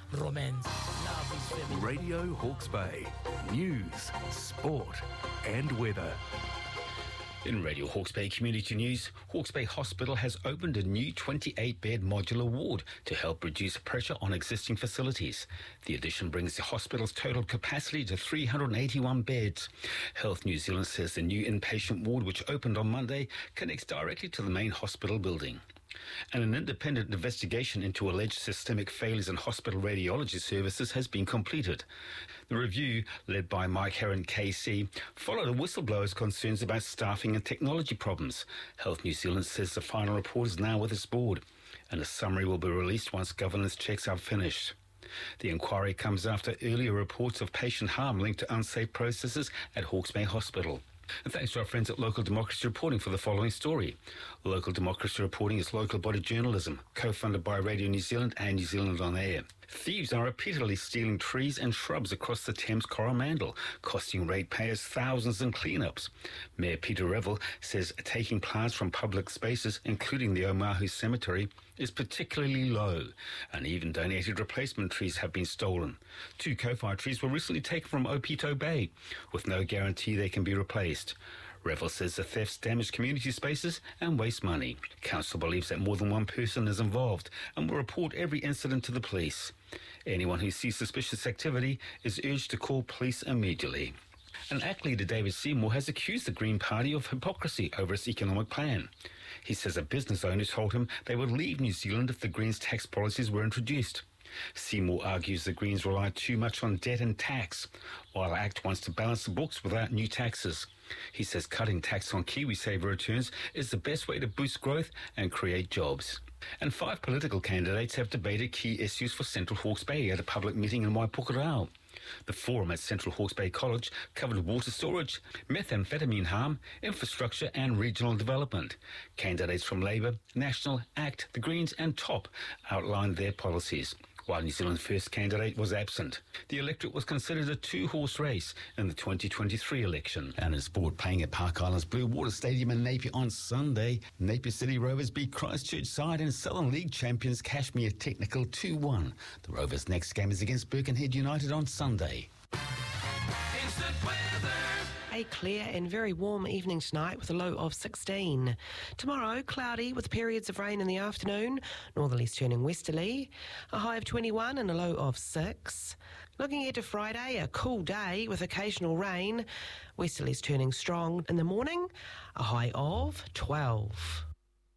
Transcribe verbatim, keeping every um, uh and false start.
romance, love is feminine. Radio Hawke's Bay. News, sport and weather. In Radio Hawke's Bay Community News, Hawke's Bay Hospital has opened a new twenty-eight bed modular ward to help reduce pressure on existing facilities. The addition brings the hospital's total capacity to three hundred eighty-one beds. Health New Zealand says the new inpatient ward, which opened on Monday, connects directly to the main hospital building. And an independent investigation into alleged systemic failures in hospital radiology services has been completed. The review, led by Mike Heron K C, followed a whistleblower's concerns about staffing and technology problems. Health New Zealand says the final report is now with its board, and a summary will be released once governance checks are finished. The inquiry comes after earlier reports of patient harm linked to unsafe processes at Hawke's Bay Hospital. And thanks to our friends at Local Democracy Reporting for the following story. Local Democracy Reporting is local body journalism, co-funded by Radio New Zealand and New Zealand On Air. Thieves are repeatedly stealing trees and shrubs across the Thames Coromandel, costing ratepayers thousands in clean-ups. Mayor Peter Revel says taking plants from public spaces, including the Omahu Cemetery, is particularly low, and even donated replacement trees have been stolen. Two kowhai trees were recently taken from Opito Bay, with no guarantee they can be replaced. Revel says the thefts damage community spaces and waste money. Council believes that more than one person is involved and will report every incident to the police. Anyone who sees suspicious activity is urged to call police immediately. And A C T leader David Seymour has accused the Green Party of hypocrisy over its economic plan. He says a business owner told him they would leave New Zealand if the Greens' tax policies were introduced. Seymour argues the Greens rely too much on debt and tax, while A C T wants to balance the books without new taxes. He says cutting tax on KiwiSaver returns is the best way to boost growth and create jobs. And five political candidates have debated key issues for Central Hawke's Bay at a public meeting in Waipukurau. The forum at Central Hawke's Bay College covered water storage, methamphetamine harm, infrastructure and regional development. Candidates from Labour, National, A C T, the Greens and TOP outlined their policies, while New Zealand's first candidate was absent. The electorate was considered a two-horse race in the twenty twenty-three election. And in sport, playing at Park Island's Blue Water Stadium in Napier on Sunday, Napier City Rovers beat Christchurch side and Southern League champions Cashmere Technical two one. The Rovers' next game is against Birkenhead United on Sunday. Instant weather. A clear and very warm evening tonight with a low of sixteen. Tomorrow, cloudy with periods of rain in the afternoon, northerlies turning westerly, a high of twenty-one and a low of six. Looking ahead to Friday, a cool day with occasional rain, westerlies turning strong in the morning, a high of twelve.